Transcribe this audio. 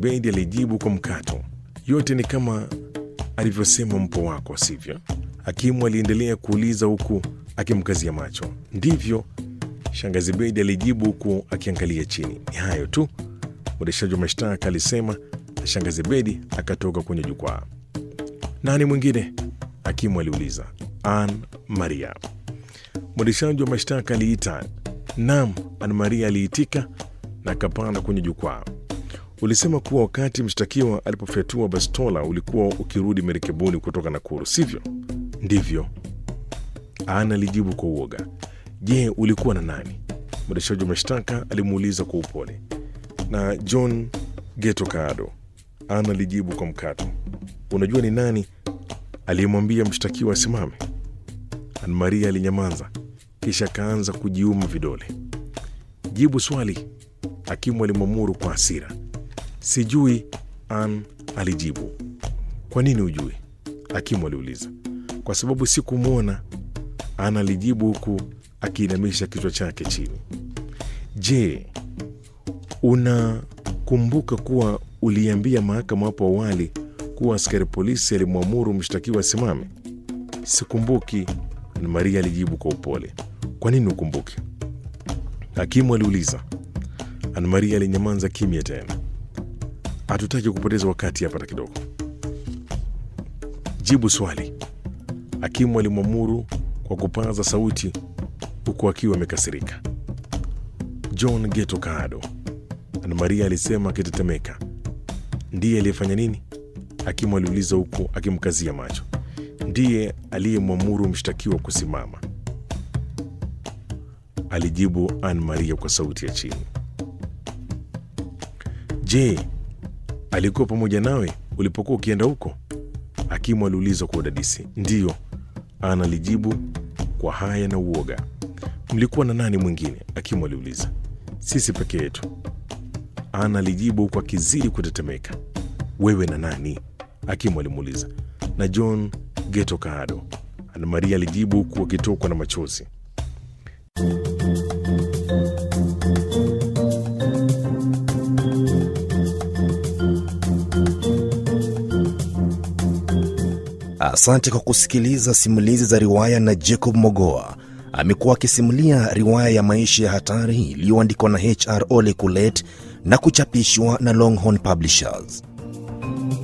Bedi alijibu kwa mkato. Yote ni kama alivyosema mpo wako, sivyo? Hakimu aliendelea kuuliza huku akimkazia macho. Ndivyo, Shangazi Bedi alijibu huku akiangalia chini. Ni hayo tu, mwendeshaji wa mashtaka alisema, na Shangazi Bedi akatoka kwenye jukwaa. Nani mwingine? Hakimu aliuliza. Ann Maria. Mwendeshaji wa mashtaka aliita. Naam, Ann Maria aliitika na akapanda kwenye jukwaa. Ulisema kuwa wakati mshtakiwa alipofyatua bastola ulikuwa ukirudi merekebuni kutoka Nakuru, sivyo? Ndivyo, Ann alijibu kwa uoga. Je, ulikuwa na nani? Mwendeshaji wa mashtaka alimuuliza kwa upole. Na John Geto Kaado, Ann alijibu kwa mkato. Unajua ni nani aliyemwambia mshtakiwa asimame? Ann Maria alinyamaza, kisha akaanza kujiuma vidole. Jibu swali, hakimu alimwamuru kwa hasira. Sijui, Ann alijibu. Kwa nini hujui? Hakimu aliuliza. Kwa sababu sikumwona, Ann alijibu huku akiinamisha kichwa chake chini. Je, unakumbuka kuwa uliambia mahakama hapo awali kuwa askari polisi alimwamuru mshtakiwa asimame? Sikumbuki, Ann Maria alijibu kwa upole. Kwa nini ukumbuki? Hakimu aliuliza. Ann Maria alinyamaza kimya tena. Hatutaki kupoteza wakati hapa hata kidogo. Jibu swali, hakimu alimwamuru kwa kupaza sauti huku akiwa amekasirika. John Geto Kaado, Ann Maria alisema akitetemeka. Ndiye aliyefanya nini? Hakimu aliuliza huku akimkazia macho. Ndiye aliyemwamuru mshtakiwa kusimama, alijibu Ann Maria kwa sauti ya chini. Je, alikuwa pamoja nawe ulipokuwa ukienda huko? Hakimu aliuliza kwa udadisi. Ndiyo, Ann alijibu kwa haya na uoga. Mlikuwa na nani mwingine? Hakimu aliuliza. Sisi peke yetu, Ann alijibu huku akizidi kutetemeka. Wewe na nani? Hakimu alimuuliza. Na John Geto Kaado, Ann Maria alijibu huku akitokwa na machozi. Asante kwa kusikiliza simulizi za riwaya na Jacob Mogoa. Amekuwa akisimulia riwaya ya maisha ya hatari iliyoandikwa na HR Ole Kulet na kuchapishwa na Longhorn Publishers.